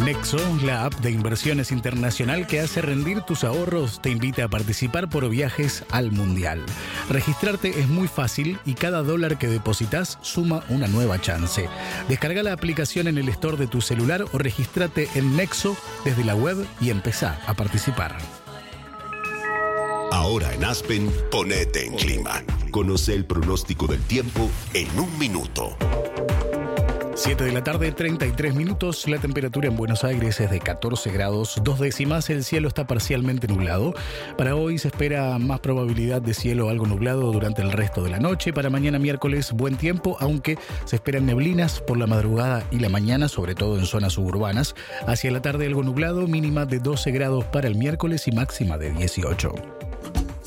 Nexo, la app de inversiones internacional que hace rendir tus ahorros, te invita a participar por viajes al Mundial. Registrarte es muy fácil y cada dólar que depositas suma una nueva chance. Descarga la aplicación en el store de tu celular o regístrate en Nexo desde la web y empezá a participar. Ahora en Aspen, ponete en clima. Conoce el pronóstico del tiempo en un minuto. 7 de la tarde, 33 minutos. La temperatura en Buenos Aires es de 14 grados, 2 décimas. El cielo está parcialmente nublado. Para hoy se espera más probabilidad de cielo algo nublado durante el resto de la noche. Para mañana miércoles, buen tiempo, aunque se esperan neblinas por la madrugada y la mañana, sobre todo en zonas suburbanas. Hacia la tarde algo nublado, mínima de 12 grados para el miércoles y máxima de 18.